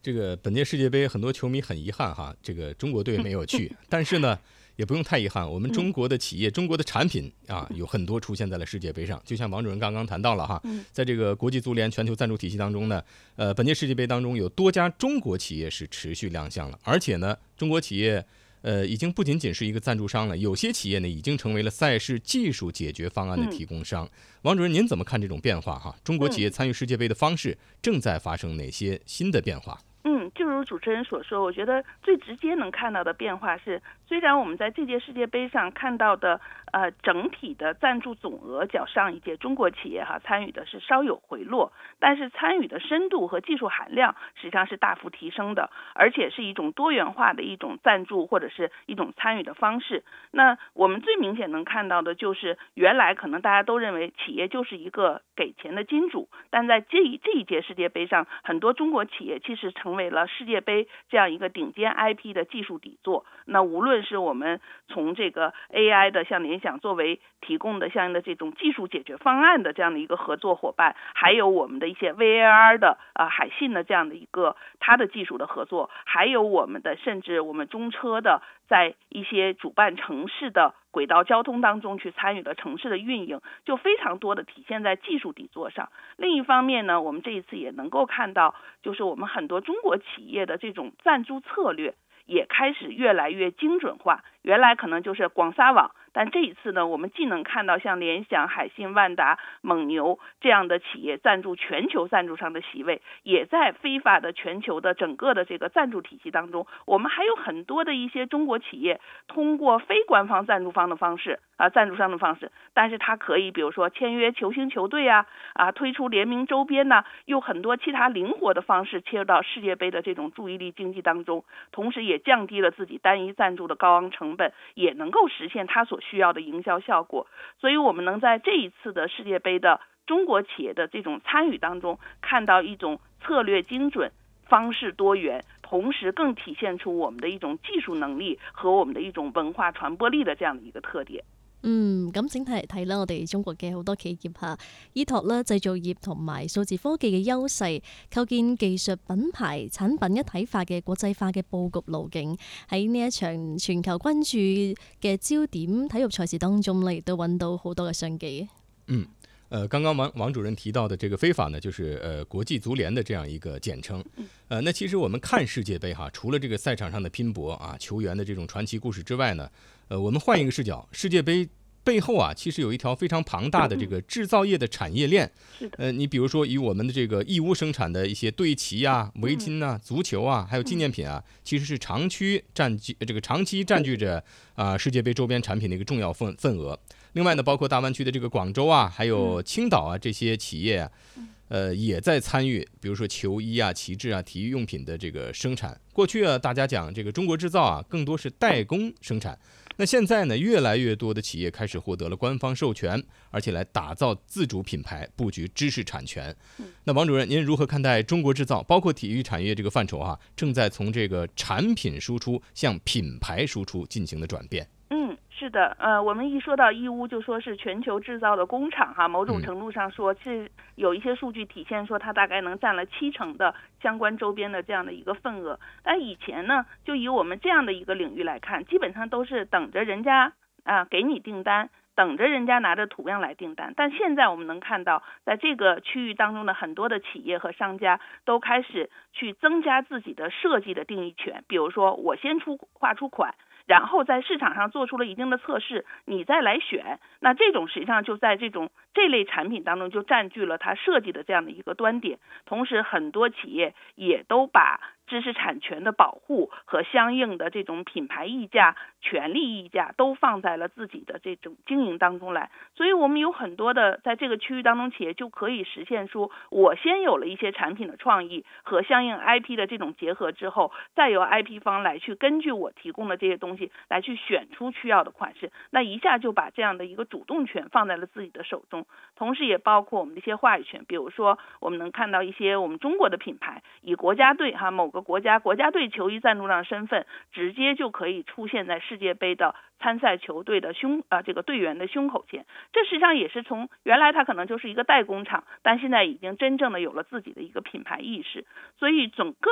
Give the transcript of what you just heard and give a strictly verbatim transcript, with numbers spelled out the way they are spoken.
这个本届世界杯很多球迷很遗憾哈，这个中国队没有去，但是呢，也不用太遗憾，我们中国的企业、中国的产品啊，有很多出现在了世界杯上。就像王主任刚刚谈到了哈，在这个国际足联全球赞助体系当中呢，呃，本届世界杯当中有多家中国企业是持续亮相了，而且呢，中国企业呃已经不仅仅是一个赞助商了，有些企业呢已经成为了赛事技术解决方案的提供商。王主任，您怎么看这种变化哈？中国企业参与世界杯的方式正在发生哪些新的变化？ 嗯，就如主持人所说，我觉得最直接能看到的变化是，虽然我们在这届世界杯上看到的呃整体的赞助总额较上一届中国企业哈参与的是稍有回落，但是参与的深度和技术含量实际上是大幅提升的，而且是一种多元化的一种赞助或者是一种参与的方式。那我们最明显能看到的就是，原来可能大家都认为企业就是一个给钱的金主，但在这一这一届世界杯上，很多中国企业其实成为了世界杯这样一个顶尖 I P 的技术底座。那无论是我们从这个 A I 的像联想作为提供的相应的这种技术解决方案的这样的一个合作伙伴，还有我们的一些 V A R 的呃海信的这样的一个它的技术的合作，还有我们的甚至我们中车的在一些主办城市的轨道交通当中去参与了城市的运营，就非常多的体现在技术底座上。另一方面呢，我们这一次也能够看到，就是我们很多中国企业的这种赞助策略也开始越来越精准化。原来可能就是广撒网，但这一次呢，我们既能看到像联想、海信、万达、蒙牛这样的企业赞助全球赞助商的席位，也在非法的全球的整个的这个赞助体系当中，我们还有很多的一些中国企业通过非官方赞助方的方式啊，赞助商的方式，但是它可以比如说签约球星球队啊，啊推出联名周边呐、啊，用很多其他灵活的方式切入到世界杯的这种注意力经济当中，同时也降低了自己单一赞助的高昂成本，也能够实现它所需要的营销效果。所以我们能在这一次的世界杯的中国企业的这种参与当中，看到一种策略精准、方式多元，同时更体现出我们的一種技術能力和我們的一種文化傳播力的這樣的一個特點。 嗯，咁整體嚟睇啦，我哋中國嘅好多企業嚇，依託啦製造業同埋數字科技嘅優勢，構建技術品牌產品一體化嘅國際化嘅佈局路徑，喺呢一場全球關注嘅焦點體育賽事當中咧，亦都揾到好多嘅商機。 嗯。呃，刚刚王王主任提到的这个非法呢，就是呃国际足联的这样一个简称。呃，那其实我们看世界杯哈，除了这个赛场上的拼搏啊，球员的这种传奇故事之外呢，呃，我们换一个视角，世界杯背后啊，其实有一条非常庞大的这个制造业的产业链。呃，你比如说以我们的这个义乌生产的一些队旗啊、围巾啊、足球啊，还有纪念品啊，其实是长期占据这个长期占据着啊、呃、世界杯周边产品的一个重要份份额。另外呢，包括大湾区的这个广州啊，还有青岛啊这些企业啊，呃，也在参与，比如说球衣啊、旗帜啊、体育用品的这个生产。过去啊，大家讲这个中国制造啊，更多是代工生产。那现在呢，越来越多的企业开始获得了官方授权，而且来打造自主品牌，布局知识产权。那王主任，您如何看待中国制造，包括体育产业这个范畴啊，正在从这个产品输出向品牌输出进行的转变？ 嗯。是的，呃，我们一说到义乌就说是全球制造的工厂哈，某种程度上说是有一些数据体现说它大概能占了七成的相关周边的这样的一个份额。但以前呢，就以我们这样的一个领域来看，基本上都是等着人家啊、呃、给你订单，等着人家拿着图样来订单。但现在我们能看到，在这个区域当中的很多的企业和商家都开始去增加自己的设计的定义权，比如说我先出画出款，然后在市场上做出了一定的测试，你再来选，那这种实际上就在这种这类产品当中就占据了它设计的这样的一个端点。同时很多企业也都把知识产权的保护和相应的这种品牌溢价、权利溢价都放在了自己的这种经营当中来。所以我们有很多的在这个区域当中企业就可以实现出，我先有了一些产品的创意和相应 I P 的这种结合之后，再由 I P 方来去根据我提供的这些东西来去选出需要的款式，那一下就把这样的一个主动权放在了自己的手中。同时也包括我们的一些话语权，比如说我们能看到一些我们中国的品牌以国家队哈某个国家国家队球衣赞助商的身份，直接就可以出现在世界杯的参赛球队的胸啊、呃、这个队员的胸口前。这实际上也是从原来它可能就是一个代工厂，但现在已经真正的有了自己的一个品牌意识。所以整个